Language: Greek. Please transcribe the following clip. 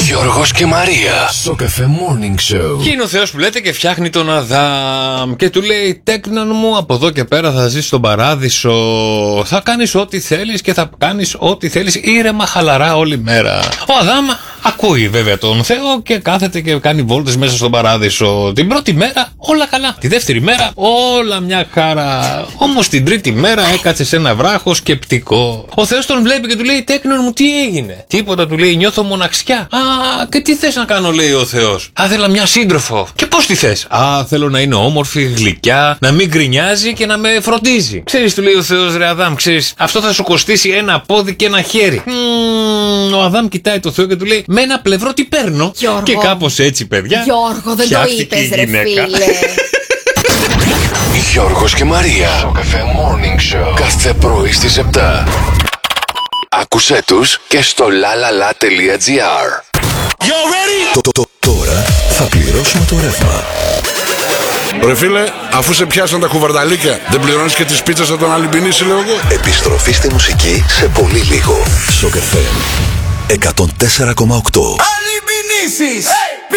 Γιώργος και Μαρία. Σοκαφέ Morning Show. Και είναι ο Θεός που λέτε και φτιάχνει τον Αδάμ. Και του λέει: τέκνον μου, από εδώ και πέρα θα ζεις στον παράδεισο. Θα κάνεις ό,τι θέλεις και θα κάνεις ό,τι θέλεις ήρεμα, χαλαρά όλη μέρα. Ο Αδάμ ακούει βέβαια τον Θεό και κάθεται και κάνει βόλτες μέσα στον παράδεισο. Την πρώτη μέρα όλα καλά. Τη δεύτερη μέρα όλα μια χαρά. Όμως την τρίτη μέρα έκατσε σε ένα βράχο σκεπτικό. Ο Θεός τον βλέπει και του λέει: τέκνον μου, τι έγινε? Τίποτα, του λέει, νιώθω μοναξιά. Α, και τι θες να κάνω, λέει ο Θεός. Α, θέλω μια σύντροφο. Και πώς τη θες? Α, θέλω να είναι όμορφη, γλυκιά, να μην γκρινιάζει και να με φροντίζει. Ξέρεις, του λέει ο Θεός, ρε Αδάμ, ξέρεις, αυτό θα σου κοστίσει ένα πόδι και ένα χέρι. Ο Αδάμ κοιτάει το Θεό και του λέει: με ένα πλευρό τι παίρνω? Γιώργο. Και κάπως έτσι, παιδιά. Γιώργο, δεν το είπες, ρε φίλε. Γιώργος και Μαρία. Σοκαφέ Morning Show. Κάθε πρωί στις 7. Άκουσέ τους και στο lalala.gr. Τώρα θα πληρώσουμε το ρεύμα. Ρε φίλε, αφού σε πιάσαν τα κουβαρδαλίκια, δεν πληρώνεις και τις πίτσες από τον Αλυμπινίση, λέω εγώ. Επιστροφή στη μουσική σε πολύ λίγο. Σοκ FM 104,8. Αλυμπινίσεις!